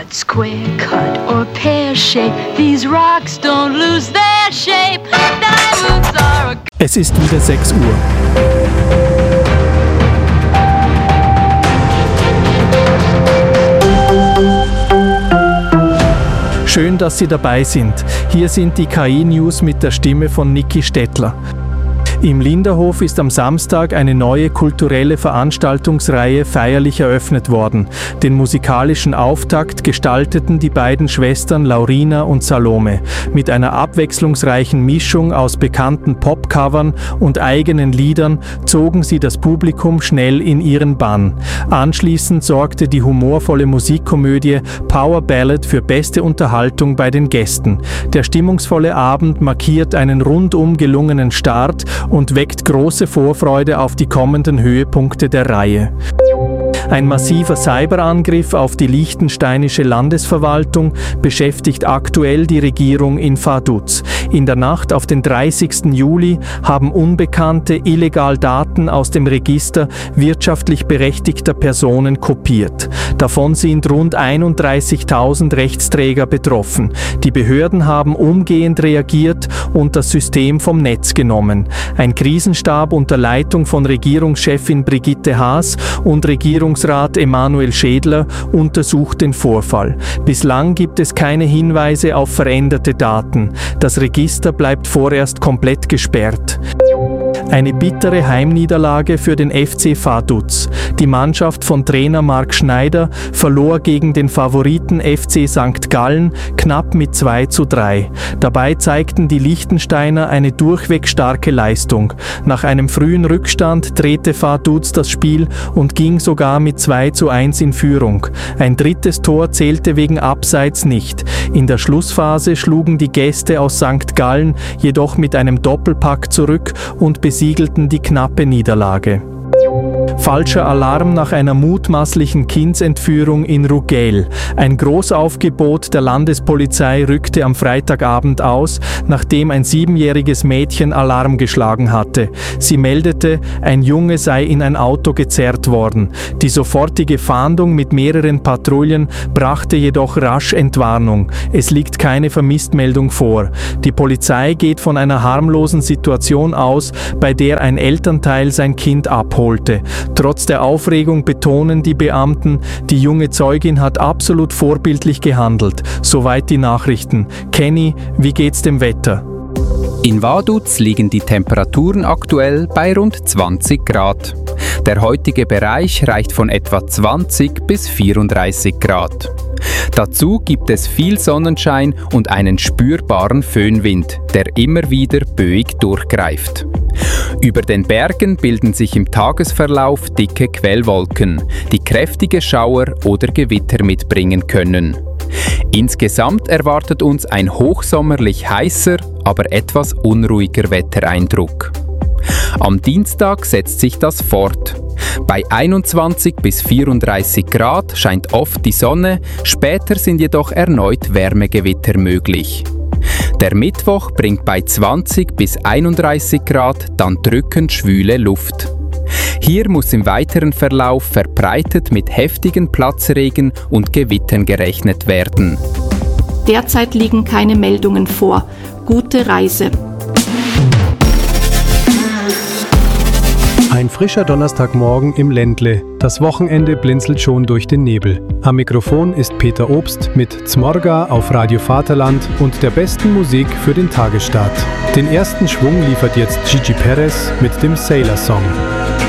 square cut or pear shape. These rocks don't lose their shape. Diamonds are a... Es ist wieder 6 Uhr. Schön, dass Sie dabei sind. Hier sind die KI-News mit der Stimme von Niki Stettler. Im Linderhof ist am Samstag eine neue kulturelle Veranstaltungsreihe feierlich eröffnet worden. Den musikalischen Auftakt gestalteten die beiden Schwestern Laurina und Salome. Mit einer abwechslungsreichen Mischung aus bekannten Popcovern und eigenen Liedern zogen sie das Publikum schnell in ihren Bann. Anschließend sorgte die humorvolle Musikkomödie Power Ballad für beste Unterhaltung bei den Gästen. Der stimmungsvolle Abend markiert einen rundum gelungenen Start und weckt große Vorfreude auf die kommenden Höhepunkte der Reihe. Ein massiver Cyberangriff auf die liechtensteinische Landesverwaltung beschäftigt aktuell die Regierung in Vaduz. In der Nacht auf den 30. Juli haben Unbekannte illegal Daten aus dem Register wirtschaftlich berechtigter Personen kopiert. Davon sind rund 31.000 Rechtsträger betroffen. Die Behörden haben umgehend reagiert und das System vom Netz genommen. Ein Krisenstab unter Leitung von Regierungschefin Brigitte Haas und Regierungsrat Emanuel Schädler untersucht den Vorfall. Bislang gibt es keine Hinweise auf veränderte Daten. Das Register bleibt vorerst komplett gesperrt. Eine bittere Heimniederlage für den FC Vaduz. Die Mannschaft von Trainer Marc Schneider verlor gegen den Favoriten FC St. Gallen knapp mit 2:3. Dabei zeigten die Liechtensteiner eine durchweg starke Leistung. Nach einem frühen Rückstand drehte Vaduz das Spiel und ging sogar mit 2:1 in Führung. Ein drittes Tor zählte wegen Abseits nicht. In der Schlussphase schlugen die Gäste aus St. Gallen jedoch mit einem Doppelpack zurück und besiegelten die knappe Niederlage. Falscher Alarm nach einer mutmaßlichen Kindsentführung in Rugel. Ein Großaufgebot der Landespolizei rückte am Freitagabend aus, nachdem ein 7-jähriges Mädchen Alarm geschlagen hatte. Sie meldete, ein Junge sei in ein Auto gezerrt worden. Die sofortige Fahndung mit mehreren Patrouillen brachte jedoch rasch Entwarnung. Es liegt keine Vermisstmeldung vor. Die Polizei geht von einer harmlosen Situation aus, bei der ein Elternteil sein Kind abholte. Trotz der Aufregung betonen die Beamten, die junge Zeugin hat absolut vorbildlich gehandelt. Soweit die Nachrichten. Kenny, wie geht's dem Wetter? In Vaduz liegen die Temperaturen aktuell bei rund 20 Grad. Der heutige Bereich reicht von etwa 20 bis 34 Grad. Dazu gibt es viel Sonnenschein und einen spürbaren Föhnwind, der immer wieder böig durchgreift. Über den Bergen bilden sich im Tagesverlauf dicke Quellwolken, die kräftige Schauer oder Gewitter mitbringen können. Insgesamt erwartet uns ein hochsommerlich heißer, aber etwas unruhiger Wettereindruck. Am Dienstag setzt sich das fort. Bei 21 bis 34 Grad scheint oft die Sonne, später sind jedoch erneut Wärmegewitter möglich. Der Mittwoch bringt bei 20 bis 31 Grad dann drückend schwüle Luft. Hier muss im weiteren Verlauf verbreitet mit heftigen Platzregen und Gewittern gerechnet werden. Derzeit liegen keine Meldungen vor. Gute Reise. Ein frischer Donnerstagmorgen im Ländle. Das Wochenende blinzelt schon durch den Nebel. Am Mikrofon ist Peter Obst mit Zmorga auf Radio Vaterland und der besten Musik für den Tagesstart. Den ersten Schwung liefert jetzt Gigi Perez mit dem Sailor Song.